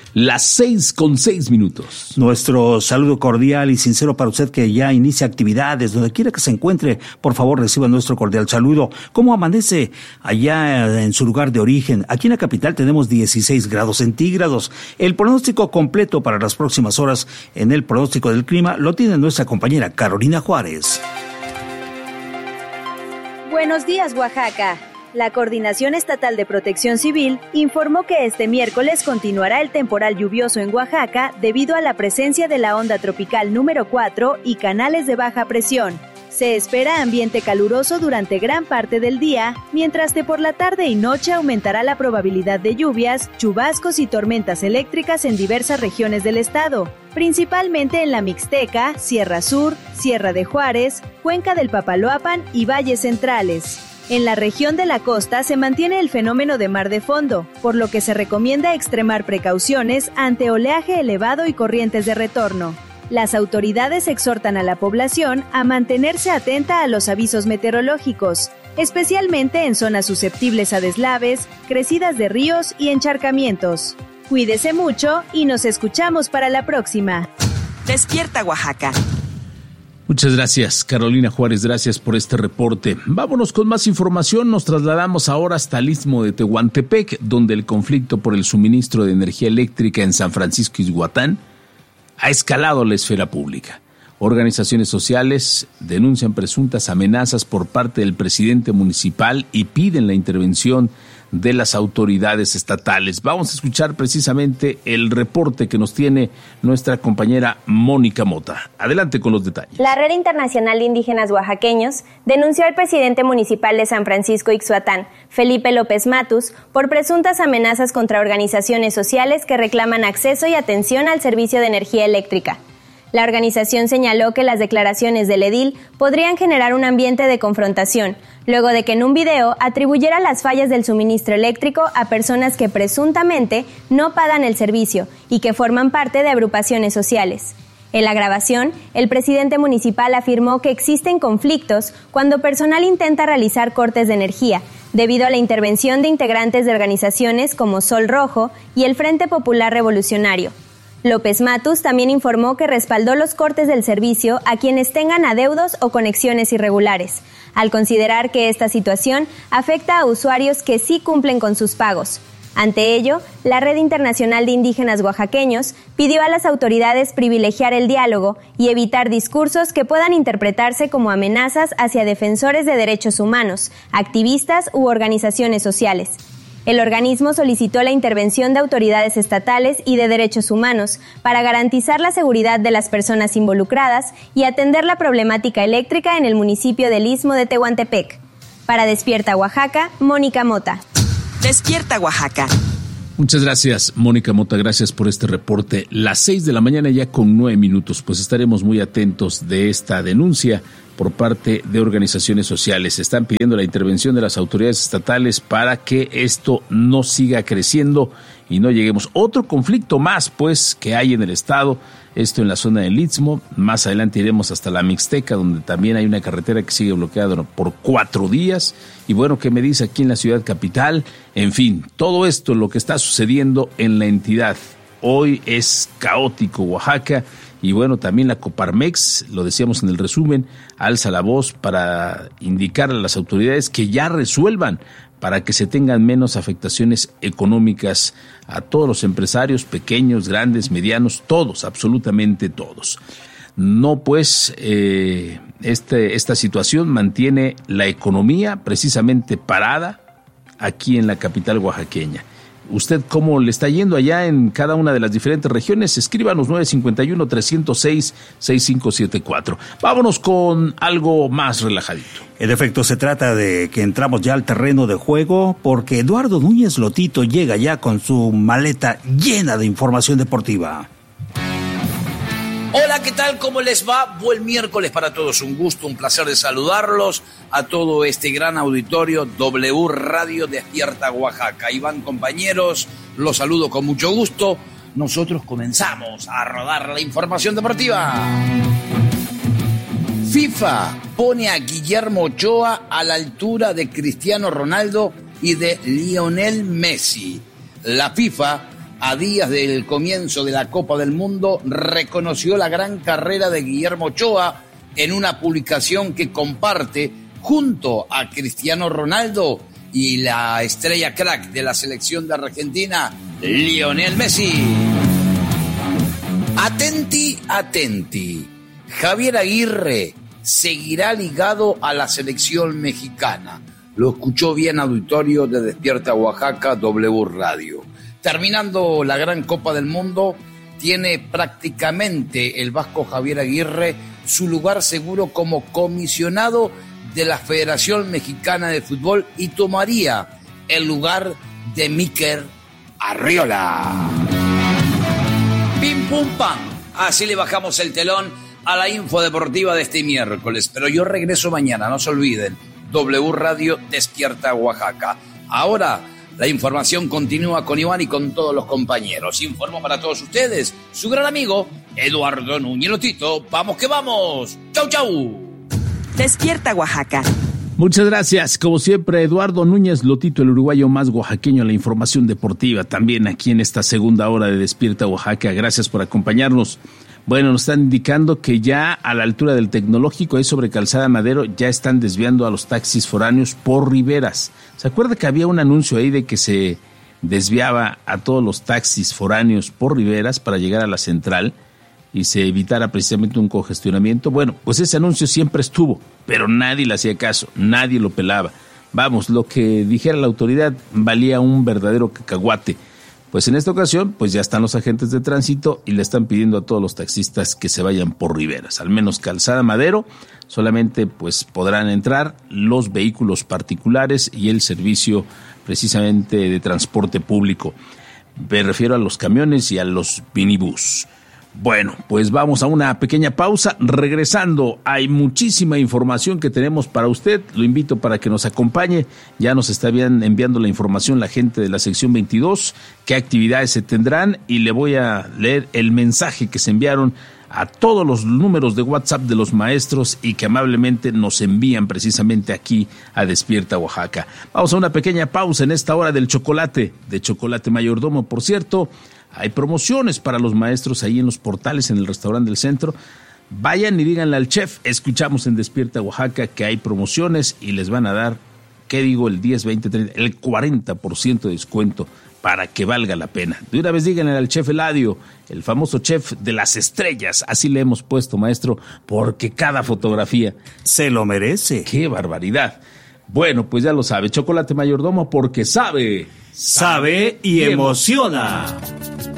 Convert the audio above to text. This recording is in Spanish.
Las 6:06. Nuestro saludo cordial y sincero para usted que ya inicia actividades, donde quiera que se encuentre, por favor reciba nuestro cordial saludo. ¿Cómo amanece allá en su lugar de origen? Aquí en la capital tenemos 16 grados centígrados. El pronóstico completo para las próximas horas en el pronóstico del clima lo tiene nuestra compañera Carolina Juárez. Buenos días, Oaxaca. La Coordinación Estatal de Protección Civil informó que este miércoles continuará el temporal lluvioso en Oaxaca debido a la presencia de la onda tropical número 4 y canales de baja presión. Se espera ambiente caluroso durante gran parte del día, mientras que por la tarde y noche aumentará la probabilidad de lluvias, chubascos y tormentas eléctricas en diversas regiones del estado, principalmente en la Mixteca, Sierra Sur, Sierra de Juárez, Cuenca del Papaloapan y valles centrales. En la región de la costa se mantiene el fenómeno de mar de fondo, por lo que se recomienda extremar precauciones ante oleaje elevado y corrientes de retorno. Las autoridades exhortan a la población a mantenerse atenta a los avisos meteorológicos, especialmente en zonas susceptibles a deslaves, crecidas de ríos y encharcamientos. Cuídese mucho y nos escuchamos para la próxima. Despierta, Oaxaca. Muchas gracias, Carolina Juárez, gracias por este reporte. Vámonos con más información, nos trasladamos ahora hasta el Istmo de Tehuantepec, donde el conflicto por el suministro de energía eléctrica en San Francisco Ixhuatán ha escalado la esfera pública. Organizaciones sociales denuncian presuntas amenazas por parte del presidente municipal y piden la intervención de las autoridades estatales. Vamos a escuchar precisamente el reporte que nos tiene nuestra compañera Mónica Mota. Adelante con los detalles. La Red Internacional de Indígenas Oaxaqueños denunció al presidente municipal de San Francisco Ixhuatán, Felipe López Matus, por presuntas amenazas contra organizaciones sociales que reclaman acceso y atención al servicio de energía eléctrica. La organización señaló que las declaraciones del edil podrían generar un ambiente de confrontación, luego de que en un video atribuyera las fallas del suministro eléctrico a personas que presuntamente no pagan el servicio y que forman parte de agrupaciones sociales. En la grabación, el presidente municipal afirmó que existen conflictos cuando personal intenta realizar cortes de energía, debido a la intervención de integrantes de organizaciones como Sol Rojo y el Frente Popular Revolucionario. López Matus también informó que respaldó los cortes del servicio a quienes tengan adeudos o conexiones irregulares, al considerar que esta situación afecta a usuarios que sí cumplen con sus pagos. Ante ello, la Red Internacional de Indígenas Oaxaqueños pidió a las autoridades privilegiar el diálogo y evitar discursos que puedan interpretarse como amenazas hacia defensores de derechos humanos, activistas u organizaciones sociales. El organismo solicitó la intervención de autoridades estatales y de derechos humanos para garantizar la seguridad de las personas involucradas y atender la problemática eléctrica en el municipio del Istmo de Tehuantepec. Para Despierta Oaxaca, Mónica Mota. Despierta, Oaxaca. Muchas gracias, Mónica Mota, gracias por este reporte. Las 6 de la mañana ya con 9 minutos, pues estaremos muy atentos de esta denuncia por parte de organizaciones sociales. Están pidiendo la intervención de las autoridades estatales para que esto no siga creciendo y no lleguemos. Otro conflicto más, pues, que hay en el estado, esto en la zona del Istmo. Más adelante iremos hasta la Mixteca, donde también hay una carretera que sigue bloqueada por 4 días. Y bueno, ¿qué me dice aquí en la ciudad capital? En fin, todo esto, lo que está sucediendo en la entidad. Hoy es caótico Oaxaca. Y bueno, también la Coparmex, lo decíamos en el resumen, alza la voz para indicar a las autoridades que ya resuelvan para que se tengan menos afectaciones económicas a todos los empresarios, pequeños, grandes, medianos, todos, absolutamente todos. No, pues, esta situación mantiene la economía precisamente parada aquí en la capital oaxaqueña. ¿Usted cómo le está yendo allá en cada una de las diferentes regiones? Escríbanos 951-306-6574. Vámonos con algo más relajadito. En efecto, se trata de que entramos ya al terreno de juego porque Eduardo Núñez Lotito llega ya con su maleta llena de información deportiva. Hola, ¿qué tal? ¿Cómo les va? Buen miércoles para todos. Un gusto, un placer de saludarlos a todo este gran auditorio W Radio Despierta Oaxaca. Ahí van, compañeros, los saludo con mucho gusto. Nosotros comenzamos a rodar la información deportiva. FIFA pone a Guillermo Ochoa a la altura de Cristiano Ronaldo y de Lionel Messi. La FIFA a días del comienzo de la Copa del Mundo, reconoció la gran carrera de Guillermo Ochoa en una publicación que comparte junto a Cristiano Ronaldo y la estrella crack de la selección de Argentina, Lionel Messi. Atenti, atenti. Javier Aguirre seguirá ligado a la selección mexicana. Lo escuchó bien, auditorio de Despierta Oaxaca, W Radio. Terminando la gran Copa del Mundo, tiene prácticamente el vasco Javier Aguirre su lugar seguro como comisionado de la Federación Mexicana de Fútbol y tomaría el lugar de Mikel Arriola. Pim pum pam. Así le bajamos el telón a la info deportiva de este miércoles. Pero yo regreso mañana, no se olviden. W Radio Despierta Oaxaca. Ahora la información continúa con Iván y con todos los compañeros. Informo para todos ustedes su gran amigo Eduardo Núñez Lotito. ¡Vamos que vamos! ¡Chau, chau! Despierta Oaxaca. Muchas gracias. Como siempre, Eduardo Núñez Lotito, el uruguayo más oaxaqueño en la información deportiva, también aquí en esta segunda hora de Despierta Oaxaca. Gracias por acompañarnos. Bueno, nos están indicando que ya a la altura del Tecnológico, ahí sobre Calzada Madero, ya están desviando a los taxis foráneos por Riberas. ¿Se acuerda que había un anuncio ahí de que se desviaba a todos los taxis foráneos por Riberas para llegar a la central y se evitara precisamente un congestionamiento? Bueno, pues ese anuncio siempre estuvo, pero nadie le hacía caso, nadie lo pelaba. Vamos, lo que dijera la autoridad valía un verdadero cacahuate. Pues en esta ocasión, pues ya están los agentes de tránsito y le están pidiendo a todos los taxistas que se vayan por Riberas. Al menos Calzada Madero, solamente pues podrán entrar los vehículos particulares y el servicio precisamente de transporte público. Me refiero a los camiones y a los minibús. Bueno, pues vamos a una pequeña pausa. Regresando, hay muchísima información que tenemos para usted. Lo invito para que nos acompañe. Ya nos está enviando la información la gente de la sección 22, qué actividades se tendrán, y le voy a leer el mensaje que se enviaron a todos los números de WhatsApp de los maestros y que amablemente nos envían precisamente aquí a Despierta Oaxaca. Vamos a una pequeña pausa en esta hora del chocolate, de Chocolate Mayordomo, por cierto. Hay promociones para los maestros ahí en los portales, en el restaurante del centro. Vayan y díganle al chef, escuchamos en Despierta Oaxaca que hay promociones y les van a dar, ¿qué digo? El 10, 20, 30, el 40% de descuento para que valga la pena. De una vez díganle al chef Eladio, el famoso chef de las estrellas, así le hemos puesto, maestro, porque cada fotografía se lo merece. ¡Qué barbaridad! Bueno, pues ya lo sabe, Chocolate Mayordomo, porque sabe y emociona.